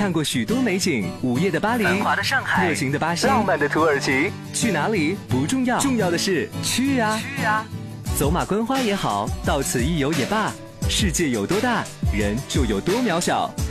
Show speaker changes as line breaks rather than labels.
看过许多美景，午夜的巴黎，
繁华的上海，
热情的巴西，
浪漫的土耳其。
去哪里不重要，重要的是去啊！走马观花也好，到此一游也罢，世界有多大，人就有多渺小。